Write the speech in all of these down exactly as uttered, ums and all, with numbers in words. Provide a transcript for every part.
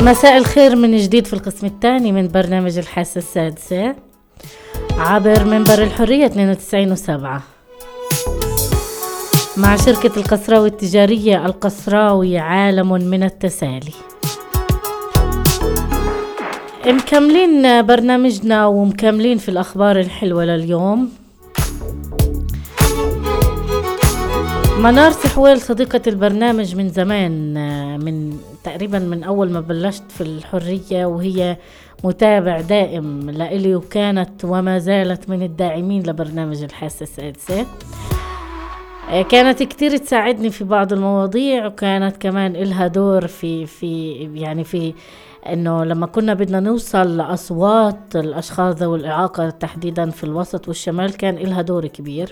مساء الخير من جديد في القسم الثاني من برنامج الحاسة السادسة عبر منبر الحرية اثنين وتسعين وسبعة مع شركة القصراوي التجارية. القصراوي عالم من التسالي. مكملين برنامجنا ومكملين في الأخبار الحلوة لليوم. منار سحويل صديقة البرنامج من زمان، من تقريبا من أول ما بلشت في الحرية، وهي متابع دائم لإلي، وكانت وما زالت من الداعمين لبرنامج الحاسة السادسة. كانت كتير تساعدني في بعض المواضيع، وكانت كمان إلها دور في في يعني في إنه لما كنا بدنا نوصل لأصوات الأشخاص ذوي الإعاقة تحديدا في الوسط والشمال، كان إلها دور كبير.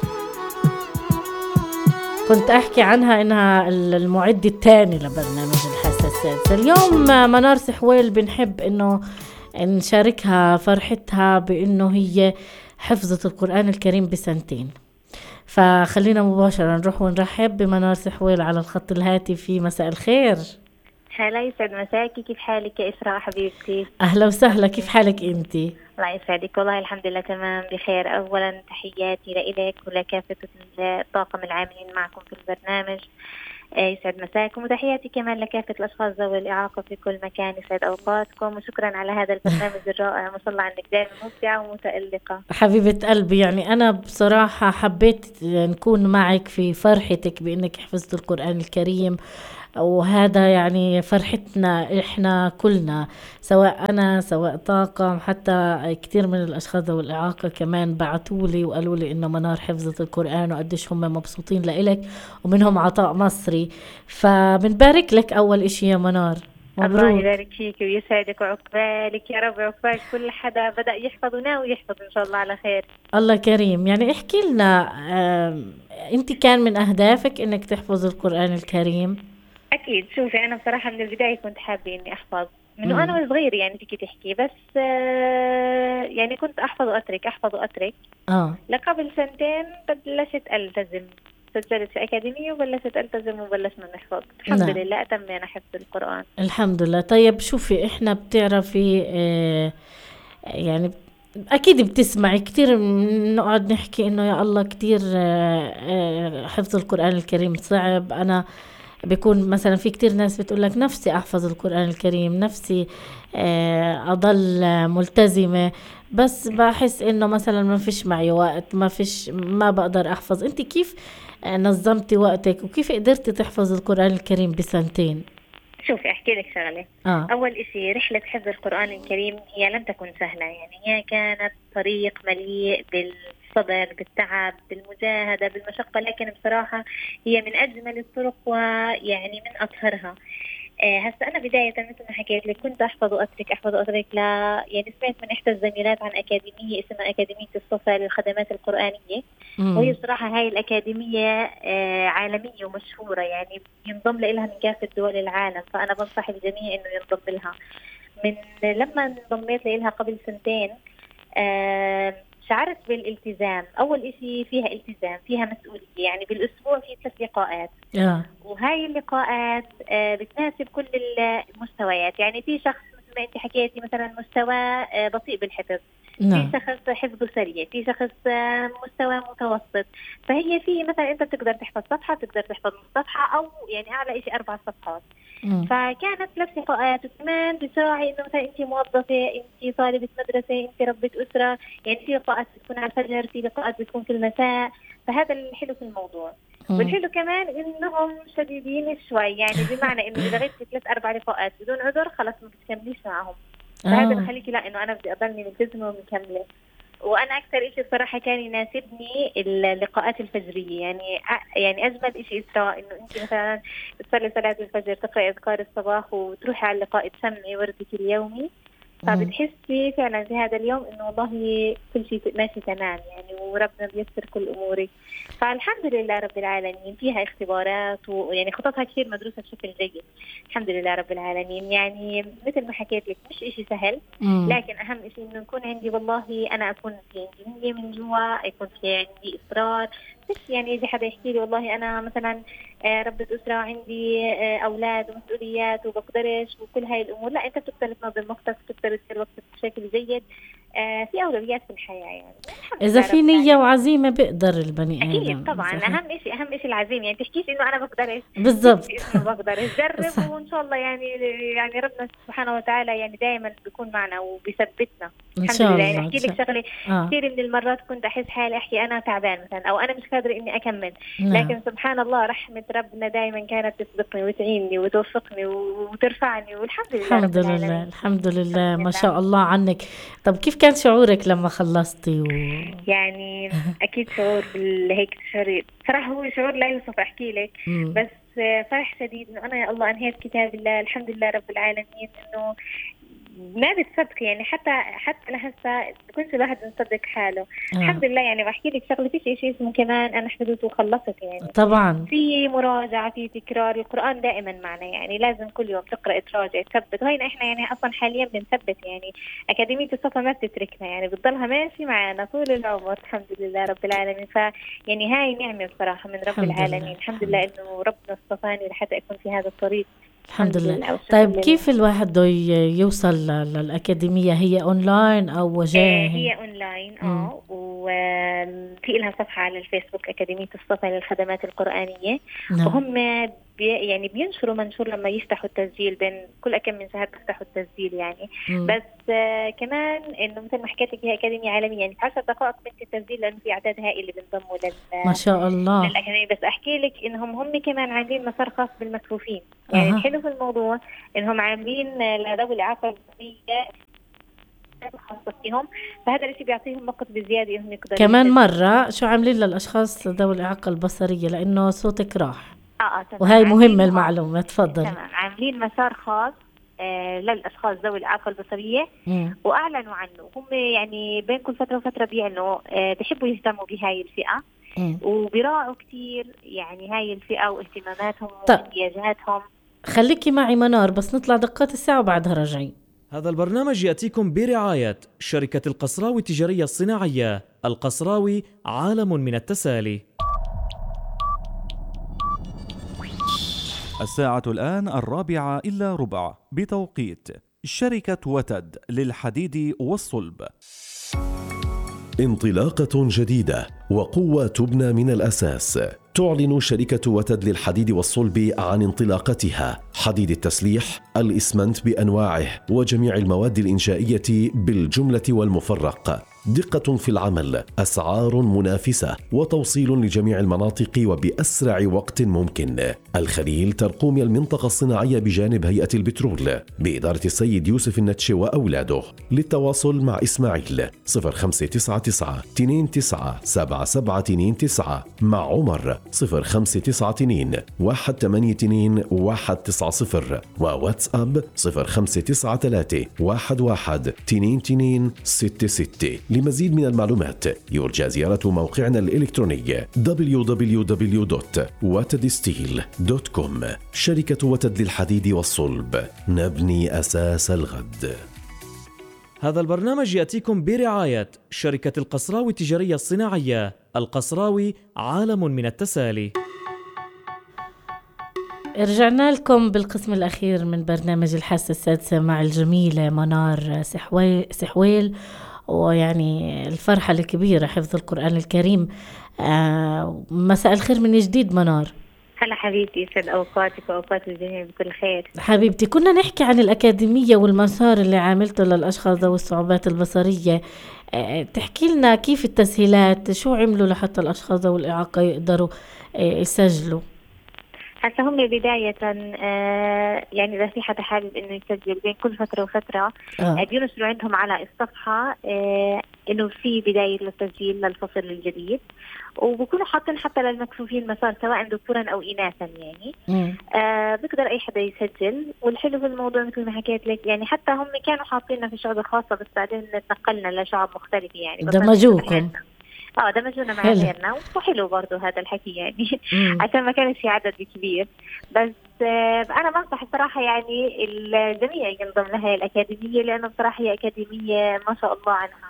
كنت أحكي عنها إنها المعد الثاني لبرنامج الحاسة السادسة. اليوم منار سحويل بنحب إنه نشاركها فرحتها بإنه هي حفظت القرآن الكريم بسنتين. فخلينا مباشرة نروح ونرحب بمنار سحويل على الخط الهاتفي. مساء الخير. هلا، يسعد مساكي. كيف حالك يا إسراء حبيبتي؟ أهلا وسهلا، كيف حالك أنتي؟ الله يسعدك. والله الحمد لله تمام بخير. أولا تحياتي لإلك ولكافة الطاقم العاملين معكم في البرنامج، يسعد مساكم، وتحياتي كمان لكافة الأشخاص ذوي الإعاقة في كل مكان، يسعد أوقاتكم، وشكرا على هذا البرنامج الرائع. ما شاء الله عنك دائما مبدعة ومتألقة حبيبة قلبي. يعني أنا بصراحة حبيت نكون معك في فرحتك بأنك حفظت القرآن الكريم، وهذا يعني فرحتنا إحنا كلنا، سواء أنا سواء طاقم، حتى كتير من الأشخاص ذوي الإعاقة كمان بعتولي وقالوا لي إنه منار حفظت القرآن وقديش هم مبسوطين لإلك، ومنهم عطاء مصري. فبنبارك لك أول إشي يا منار، مبروك. الله يبارك فيك ويسعدك وعقبالك يا رب، وعقبالك كل حدا بدأ يحفظ وناوي يحفظ إن شاء الله على خير. الله كريم. يعني احكي لنا، أنت كان من أهدافك إنك تحفظ القرآن الكريم؟ أكيد. شوفي، أنا بصراحة من البداية كنت حابة إني أحفظ من وأنا صغير، يعني فيكي تحكي، بس آه يعني كنت أحفظ وأترك أحفظ وأترك آه. لقبل سنتين بلشت ألتزم، سجلت في أكاديمية وبلشت ألتزم وبلشنا نحفظ. الحمد نعم. لله أتمينا حفظ القرآن الحمد لله. طيب شوفي، إحنا بتعرفي آه يعني أكيد بتسمعي كتير نقعد نحكي إنه يا الله كتير آه آه حفظ القرآن الكريم صعب. أنا بيكون مثلا في كتير ناس بتقول لك نفسي أحفظ القرآن الكريم، نفسي آه أضل ملتزمة، بس بحس إنه مثلا ما فيش معي وقت، ما فيش ما بقدر أحفظ. أنت كيف نظمتي وقتك وكيف قدرتي تحفظ القرآن الكريم بسنتين؟ شوفي أحكي لك شغلة. آه. أول إشي، رحلة حفظ القرآن الكريم هي لم تكن سهلة، يعني هي كانت طريق مليء بالصبر، بالتعب، بالمجاهدة، بالمشقة، لكن بصراحة هي من أجمل الطرق ويعني من أطهرها. آه هسه أنا بداية مثل ما حكيت لك كنت أحفظ وأترك أحفظ وأترك لا يعني سمعت من إحدى الزميلات عن أكاديمية اسمها أكاديمية الصفا للخدمات القرآنية. مم. وهي بصراحة هاي الأكاديمية آه عالمية ومشهورة، يعني ينضم لها من كافة دول العالم، فأنا بنصح الجميع إنه ينضم لها. من لما انضميت لها قبل سنتين آه شعرت بالالتزام. أول إشي فيها التزام، فيها مسؤولية، يعني بالأسبوع في ثلاث لقاءات. آه. وهاي اللقاءات آه بتناسب كل المستويات، يعني في شخص مثل ما أنت حكيتي مثلا مستوى آه بطيء بالحفظ، نعم. في شخص حفظه سريع، في شخص آه مستوى متوسط. فهي في مثلا أنت بتقدر تحفظ صفحة، بتقدر تحفظ نص صفحة، أو يعني أعلى إشي أربع صفحات. مم. فكانت ثلاث لقاءات، وكمان بتراعي إنه مثلا أنت موظفة، أنت طالبة مدرسة، أنت ربة أسرة، يعني في لقاءات بتكون على الفجر، في لقاءات بتكون في المساء. فهذا الحلو في الموضوع. مم. والحلو كمان إنهم شديدين شوي، يعني بمعنى إنه إذا غبتي ثلاث أربع لقاءات بدون عذر خلاص ما بتكمليش معهم. فهذا آه. بخليكي لا إنه أنا بدي أضلني ملتزمة ومكملة. وأنا أكثر إشي بصراحة كان يناسبني اللقاءات الفجرية، يعني يعني أجمل إشي إسراء إنه أنت مثلا تصلي صلاة الفجر، تقرأي أذكار الصباح، وتروحي على اللقاء تسمعي وردك اليومي، فبتحسي فعلا في هذا اليوم إنه والله كل شيء ماشي تمام، يعني وربنا بيسر كل أمورك. فالحمد لله رب العالمين. فيها اختبارات ويعني خططها كثير مدروسة بشكل جيد، الحمد لله رب العالمين. يعني مثل ما حكيت لك مش إشي سهل، مم. لكن أهم إشي إنه نكون عندي والله أنا أكون في عندي نية من جوا، يكون في عندي إصرار، بس يعني يجي حدا يحكي لي والله أنا مثلا آه، ربة أسرة وعندي آه، أولاد ومسؤوليات وبقدرش وكل هاي الأمور، لا أنت بتقدر تنظم وقتك، بتقدر تدير وقتك بشكل جيد. آه، في أولويات في الحياة يعني، الحمد إذا لله في رب نية العالمين. وعزيمة بيقدر البني أكيد آدم. طبعا، صحيح. أهم شيء أهم شيء العزيمة، يعني تحكيش إنه أنا بقدرش، بالضبط. تحكي إنه بقدرش، جرب صح. وإن شاء الله يعني يعني ربنا سبحانه وتعالى يعني دائما بيكون معنا وبيثبتنا. إن الحمد شاء لله. يعني الله. إن أحكي لك شاء شغلة، آه. كثير من المرات كنت أحس حالي أحكي أنا تعبان مثلا أو أنا مش قادرة إني أكمل، نعم. لكن سبحان الله رحمة ربنا دائما كانت تسبقني وتعيني وتوفقني وترفعني، والحمد لله رب الحمد لله. العالمين. الحمد لله. الحمد ما لله. شاء الله عنك. طب كيف كان شعورك لما خلصتي؟ و... يعني أكيد شعور بال- هيك شعور صراحة، هو شعور لا يوصف أحكي لك، مم. بس فرح شديد إنه أنا يا الله أنهيت كتاب الله، الحمد لله رب العالمين. إنه ما بتصدق يعني، حتى حتى لهسه كنت الواحد مصدق حاله. آه. الحمد لله. يعني بحكي لك شغله، فيش شيء اسمه كمان انا حفظت وخلصت يعني، طبعا. في مراجعه، في تكرار. القران دائما معنا يعني، لازم كل يوم تقرا، تراجع، تثبت. وهنا احنا يعني اصلا حاليا بنثبت يعني، اكاديميه الصفا ما بتتركنا يعني، بتضلها ماشي معنا طول العمر الحمد لله رب العالمين. ف يعني هاي نعمه بصراحه من رب الحمد العالمين. لله. الحمد الحمد, لله انه ربنا اصطفاني لحتى اكون في هذا الطريق. الحمد لله. لله والشكر طيب لله. كيف الواحد بده ي- يوصل ل- للأكاديمية؟ هي أونلاين أو آه، وجاهي؟ هي اونلاين. مم. اه وفي لها صفحه على الفيسبوك، اكاديميه الصفا للخدمات القرانيه. نعم. وهم بي يعني بينشروا منشور لما يفتحوا التسجيل، بين كل كم من شهر بيفتحوا التسجيل يعني. مم. بس آه كمان انه مثل ما حكيت لك هي اكاديميه عالميه، يعني في عشر دقائق من التسجيل، لانه في اعداد هائل اللي بينضموا ما لل شاء الله. للاكاديميه. بس احكي لك انهم هم كمان عاملين مسار خاص بالمكفوفين. يعني أها. الحلو في الموضوع انهم عاملين آه، لذوي الاعاقه البصريه خاصة فيهم، فهذا الشيء بيعطيهم وقت بزيادة انهم يقدروا كمان يسجلوا. مرة شو عاملين للأشخاص ذوي الإعاقة البصرية؟ لأنه صوتك راح، اه اه تمام. وهي مهمة عاملين اه المعلومة. تفضلي. تمام، عاملين مسار خاص آه للاشخاص ذوي الاعاقة البصرية، مم. واعلنوا عنه. هم يعني بين كل فترة وفترة بيعلنوا، آه بيحبوا يهتموا بهاي الفئة، مم. وبيراعوا كتير يعني هاي الفئة واهتماماتهم طيب واحتياجاتهم. خليكي معي منار، بس نطلع دقات الساعة وبعدها راجعين. هذا البرنامج يأتيكم برعاية شركة القصراوي التجارية الصناعية. القصراوي عالم من التسالي. الساعة الآن الرابعة إلا ربع بتوقيت شركة وتد للحديد والصلب. انطلاقة جديدة وقوة تبنى من الأساس. تعلن شركة وتد للحديد والصلب عن انطلاقتها حديد التسليح، الإسمنت بأنواعه وجميع المواد الإنشائية بالجملة والمفرق. دقة في العمل، أسعار منافسة، وتوصيل لجميع المناطق وبأسرع وقت ممكن. الخليل ترقوم المنطقة الصناعية بجانب هيئة البترول بإدارة السيد يوسف النتشي وأولاده. للتواصل مع إسماعيل صفر خمسة تسعة تسعة اثنين تسعة سبعة سبعة اثنين تسعة، مع عمر صفر خمسة تسعة اثنين واحد ثمانية اثنين واحد تسعة صفر، وواتساب صفر خمسة تسعة ثلاثة واحد واحد اثنين اثنين ستة ستة. لمزيد من المعلومات يرجى زيارة موقعنا الإلكتروني دبليو دبليو دبليو دوت وتد ستيل دوت كوم. شركة وتد للحديد والصلب، نبني أساس الغد. هذا البرنامج يأتيكم برعاية شركة القصراوي التجارية الصناعية. القصراوي عالم من التسالي. رجعنا لكم بالقسم الأخير من برنامج الحاسة السادسة مع الجميلة منار سحوي سحويل، ويعني الفرحة الكبيرة حفظ القرآن الكريم. آه مساء الخير من جديد منار. هلا حبيبتي، يسعد اوقاتك واوقات الجميع بكل خير. حبيبتي، كنا نحكي عن الأكاديمية والمسار اللي عاملته للأشخاص ذوي الصعوبات البصرية. آه تحكي لنا كيف التسهيلات، شو عملوا لحتى الأشخاص ذوي الإعاقة يقدروا آه يسجلوا؟ هسا هم بداية آه يعني إذا في حدا حابب إنه يسجل بين كل فترة وفترة، آه. بينشروا عندهم على الصفحة آه إنه في بداية للتسجيل للفصل الجديد، وبكونوا حاطين حتى للمكفوفين مسار سواء ذكورا أو إناثا يعني. آه بقدر أي حدا يسجل. والحلو في الموضوع مثل ما حكيت لك يعني، حتى هم كانوا حاطيننا في شعب خاصة، بس بعدين تنقلنا لشعب مختلفة يعني. دمجوكم. اه دمجونا مع غيرنا، وحلو برضو هذا الحكي يعني عشان ما كانش في عدد كبير. بس آه انا بنصح الصراحه يعني الجميع ينضم لها الأكاديمية، لانه بصراحه هي أكاديمية ما شاء الله عنها،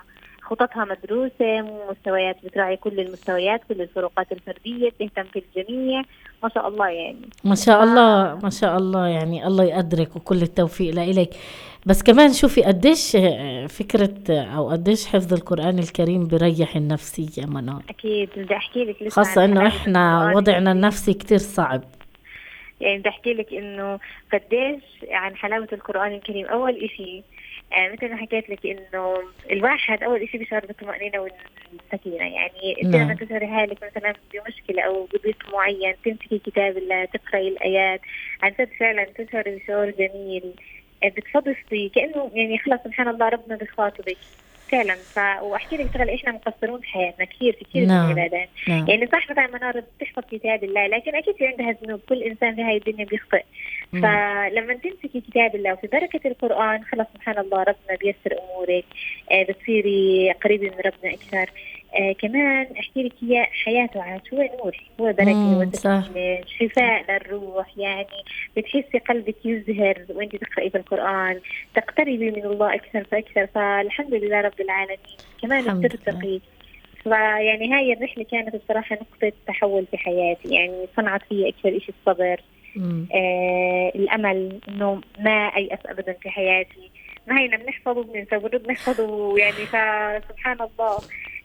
خططها مدروسة، مستويات بتراعي كل المستويات، كل الفروقات الفردية، تهتم في الجميع، ما شاء الله يعني. ما شاء الله ما شاء الله، يعني الله يقدرك وكل التوفيق لإلك. بس كمان شوفي قديش فكرة أو قديش حفظ القرآن الكريم بريح النفسية منار. أكيد بدي أحكي لك لسه خاصة عن إنه حلاوة إحنا القرآن وضعنا الكريم. النفسي كتير صعب. يعني بدي أحكي لك إنه قديش عن حلاوة القرآن الكريم. أول إشي آه مثل ما حكيت لك إنه الواحد أول إشي بيشعر بالطمأنينة والسكينة. يعني أنت نعم. لما تشعري حالك مثلا بمشكلة أو بضيق معين، تمسكي كتاب الله، تقرأي الآيات، عن جد فعلا تشعري بشعور جميل، آه بتفضفي كأنه يعني خلاص سبحان الله ربنا بيخاطبك فعلا. ف... واحكي لك شغله، احنا مقصرون في حياتنا كثير في كثير نعم. من العبادات. نعم. يعني صح مثلا منار بتحفظ كتاب الله، لكن اكيد في عندها ذنوب، كل انسان في هاي الدنيا بيخطئ. مم. فلما تمسكي كتاب الله وفي بركه القران، خلاص سبحان الله ربنا بيسر امورك، آه بتصيري قريبه من ربنا اكثر. آه كمان احكي لك هي حياته عاد هو نور، هو بركه مم، صح. وسكينه، شفاء للروح. يعني بتحسي قلبك يزهر وانت تقرأي في القرآن، تقتربي من الله أكثر فأكثر. فالحمد لله رب العالمين. كمان الحمد بترتقي. فيعني هاي الرحلة كانت بصراحة نقطة تحول في حياتي. يعني صنعت فيها أكثر إشي الصبر، مم. آه الأمل، إنه ما أيأس أبدا في حياتي. ما هينا بنحفظه بننسى بنرد نحفظه يعني. فسبحان الله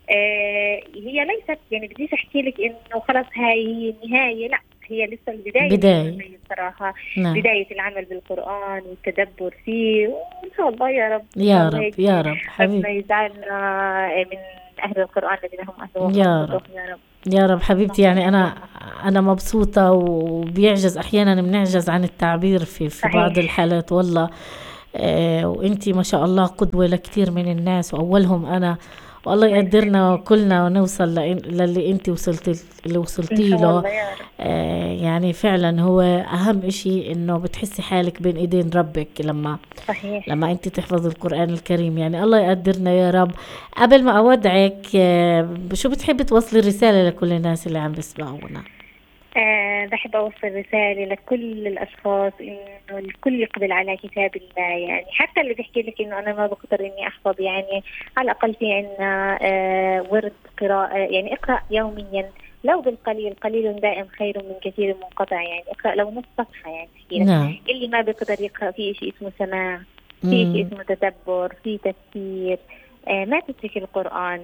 آه هي ليست يعني بديش أحكي لك إنه خلاص هاي هي النهاية، لا، هي لسه البداية. بداية. بصراحة نعم. بداية العمل بالقرآن والتدبر فيه، وإن شاء الله يا رب يا الله رب هيك يا رب ربنا حبيبي، يجعلنا من أهل القرآن الذين هم أهله يا وخاصته يا رب. يا رب حبيبتي. يعني أنا أنا مبسوطة، وبيعجز أحيانا بنعجز عن التعبير في في صحيح. بعض الحالات والله. آه وإنتي ما شاء الله قدوة لكتير من الناس، وأولهم أنا، والله يقدرنا كلنا ونوصل لإن- للي انت وصلت اللي إن وصلتي شاء له. الله يا رب. آه يعني فعلا هو اهم اشي انه بتحسي حالك بين ايدين ربك لما صحيح. لما انت تحفظ القرآن الكريم. يعني الله يقدرنا يا رب. قبل ما اودعك، آه شو بتحبي توصلي الرسالة لكل الناس اللي عم بيسمعونا؟ أه بحب أوصل رسالة لكل الأشخاص إنه الكل يقبل على كتاب الله. يعني حتى اللي بيحكي لك إنه أنا ما بقدر إني أحفظ، يعني على الأقل في عنا أه ورد قراءة. يعني اقرأ يوميا لو بالقليل، قليل دائم خير من كثير منقطع. يعني اقرأ لو نص صفحة. يعني تحكي لك نعم. اللي ما بيقدر يقرأ، في شيء اسمه سماع، في شيء اسمه تدبر، في تفسير. أه ما تترك القرآن.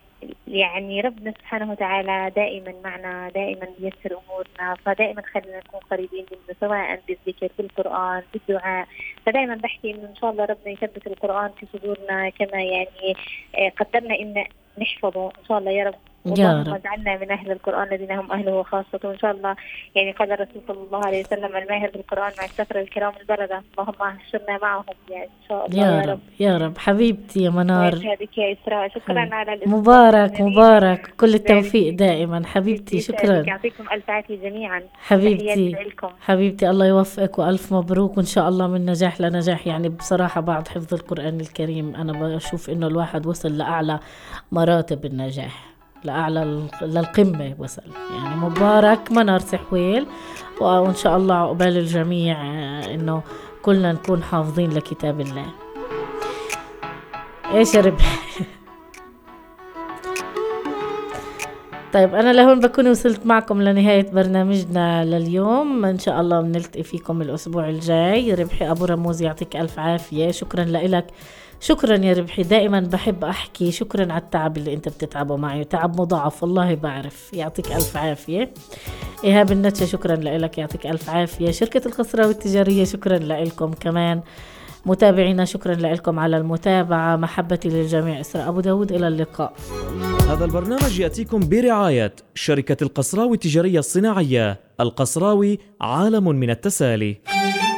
يعني ربنا سبحانه وتعالى دائما معنا، دائما بيسر أمورنا. فدائما خلينا نكون قريبين منه، سواء بالذكر، بالقرآن، بالدعاء. فدائما بحكي إنه إن شاء الله ربنا يثبت القرآن في صدورنا، كما يعني قدرنا إن نحفظه إن شاء الله يا رب. اللهم اجعلنا من أهل القرآن الذين هم أهله وخاصته إن شاء الله. يعني قال الرسول صلى الله عليه وسلم الماهر بالقرآن مع السفر الكرام البررة. اللهم احشرنا معهم يعني إن شاء الله يا يا رب. رب يا رب حبيبتي يا منار. هذيك يا إسراء. شكرا حبيب. على الإسراء. مبارك مبارك، كل التوفيق دائما حبيبتي. شكرا يعطيكم ألف عافية جميعا حبيبتي لكم. حبيبتي الله يوفقك وألف مبروك، وإن شاء الله من نجاح لنجاح. يعني بصراحة بعد حفظ القرآن الكريم أنا بشوف إنه الواحد وصل لأعلى مراتب النجاح، لأعلى للقمة وصل. يعني مبارك منار سحويل، وإن شاء الله عقبال الجميع إنه كلنا نكون حافظين لكتاب الله. إيش يا ربح؟ طيب أنا لهون بكون وصلت معكم لنهاية برنامجنا لليوم. إن شاء الله بنلتقي فيكم الأسبوع الجاي. ربحي أبو رموز يعطيك ألف عافية. شكرا لإلك. شكرا يا ربحي. دائما بحب أحكي شكرا على التعب اللي أنت بتتعبه معي، تعب مضاعف والله بعرف. يعطيك ألف عافية. إيهاب النتشة شكرا لإلك، يعطيك ألف عافية. شركة القصراوي التجارية شكرا لإلكم كمان. متابعينا شكرا لكم على المتابعة. محبتي للجميع. إسراء أبو داود، إلى اللقاء. هذا البرنامج يأتيكم برعاية شركة القصراوي التجارية الصناعية. القصراوي عالم من التسالي.